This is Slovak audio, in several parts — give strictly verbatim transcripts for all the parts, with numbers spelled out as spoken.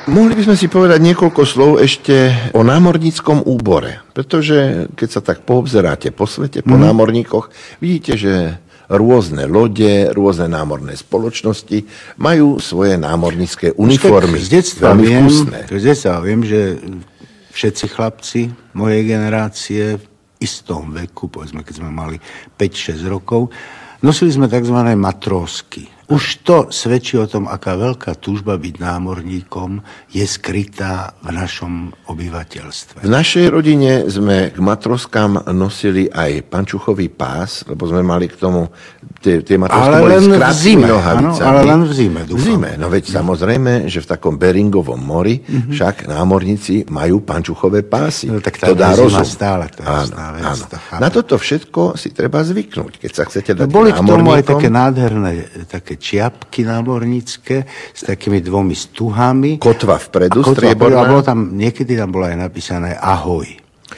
Mohli by sme si povedať niekoľko slov ešte o námorníckom úbore, pretože keď sa tak poobzeráte po svete, po mm. námorníkoch, vidíte, že rôzne lode, rôzne námorné spoločnosti majú svoje námornícke uniformy. Z detstva viem, z detstva viem, že všetci chlapci mojej generácie v istom veku, povedzme, keď sme mali päť šesť rokov, nosili sme tzv. Matrósky. Už to svedčí o tom, aká veľká túžba byť námorníkom je skrytá v našom obyvateľstve. V našej rodine sme k matroskám nosili aj pančuchový pás, lebo sme mali k tomu tie, tie matrosky boli s krátkými nohavicami. Ale len v zime, dúfam. V zime, no veď samozrejme, že v takom Beringovom mori mm-hmm. však námorníci majú pančuchové pásy. No, tak to dá rozum. Stále, to áno, stále, áno. To Na toto všetko si treba zvyknúť, keď sa chcete dať no, boli námorníkom. Boli k tomu aj také nádherné, také čiapky námornícke s takými dvomi stuhami. Kotva vpredu, strieborná. A bolo tam, niekedy tam bolo aj napísané ahoj.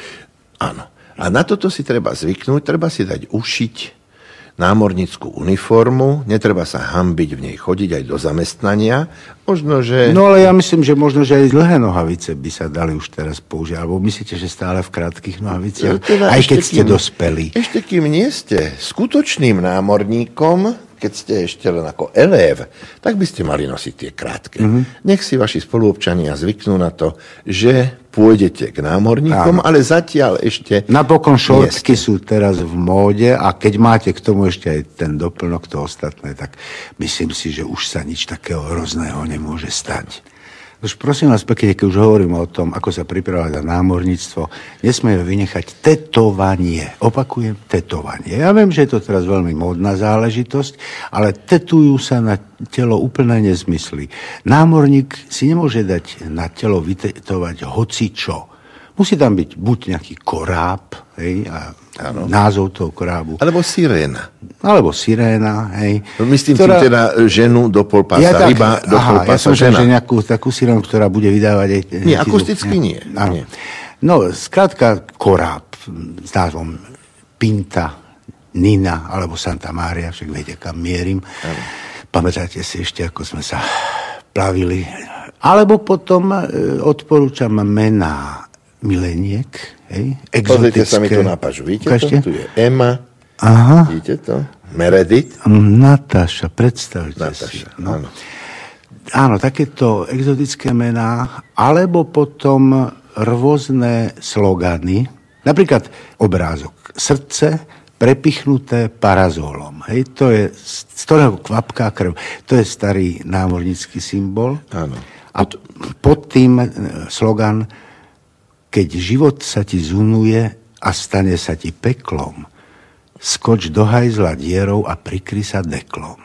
Áno. A na toto si treba zvyknúť, treba si dať ušiť námornícku uniformu, netreba sa hanbiť v nej chodiť aj do zamestnania. Možno, že... No ale ja myslím, že možno, že aj dlhé nohavice by sa dali už teraz použiť. Alebo myslíte, že stále v krátkych nohaviciach? Teda aj keď ste kým, dospeli. Ešte kým nie ste skutočným námorníkom, keď ste ešte len ako elév, tak by ste mali nosiť tie krátke. Mm-hmm. Nech si vaši spoluobčania zvyknú na to, že pôjdete k námorníkom, áno. ale zatiaľ ešte... Napokon šortky sú teraz v móde a keď máte k tomu ešte aj ten doplnok, to ostatné, tak myslím si, že už sa nič takého hrozného nemôže stať. Už prosím vás pekne, keď už hovorím o tom, ako sa pripravovať na námorníctvo, nesmieme vynechať tetovanie. Opakujem, tetovanie. Ja viem, že je to teraz veľmi módna záležitosť, ale tetujú sa na telo úplné nezmysly. Námorník si nemôže dať na telo vytetovať hocičo. Musí tam byť buď nejaký koráb, hej, a ano. Názov toho korábu. Alebo siréna. Alebo siréna, hej. Myslím ktorá... si teda ženu do polpása, ja tak, ryba do aha, polpása, ja som žena. Že nejakú takú sirénu, ktorá bude vydávať aj... Nie, akusticky nie. nie. No, skrátka koráb s názvom Pinta, Nina, alebo Santa Mária, však viete, kam mierim. Ano. Pamätáte si ešte, ako sme sa plavili. Alebo potom e, odporúčam mená mileniek, hej, exotické. Pozrite sa mi to na pažu, vidíte Ukážte? to? Tu je Emma, aha. Vidíte to? Meredith. Natáša, predstavte Natáša, si. No. áno. Áno, takéto exotické mená, alebo potom rôzne slogany, napríklad obrázok srdce prepichnuté parazolom. Hej, to je, z ktorého kvapká krv. To je starý námornícky symbol. Áno. A pod tým slogan keď život sa ti zunuje a stane sa ti peklom, skoč do hajzla dierou a prikry sa deklom.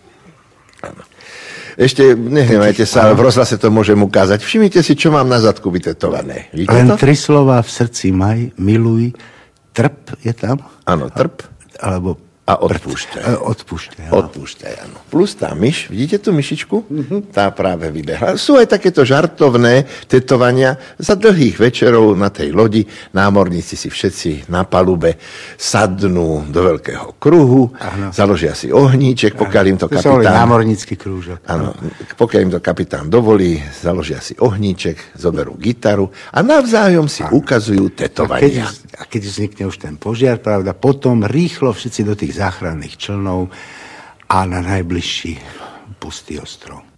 Áno. Ešte nehnevajte sa, ale v rozhlase to môžem ukázať. Všimnite si, čo mám na zadku vytetované. Vidíte Len to? tri slová v srdci maj, miluj, trp je tam? Áno, trp. Alebo a odpúšťaj. Odpúšťaj, Odpúšťaj, áno. Plus tá myš, vidíte tú myšičku? Mm-hmm. Tá práve vybehla. Sú aj takéto žartovné tetovania za dlhých večerov na tej lodi. Námorníci si všetci na palube sadnú do veľkého kruhu, ano. Založia si ohníček, pokiaľ im to, to kapitán... námornícky krúžok. Áno, pokiaľ im to kapitán dovolí, založia si ohníček, zoberú gitaru a navzájom si ano. Ukazujú tetovania. A keď, a keď vznikne už ten požiar, pravda, potom rýchlo všetci do tých záchranných člnov a na najbližší pustý ostrov.